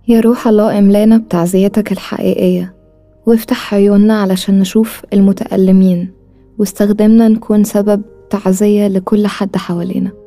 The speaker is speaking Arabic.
يا روح الله املانا بتعزيتك الحقيقية، وافتح عيوننا علشان نشوف المتألمين، واستخدمنا نكون سبب تعزية لكل حد حوالينا.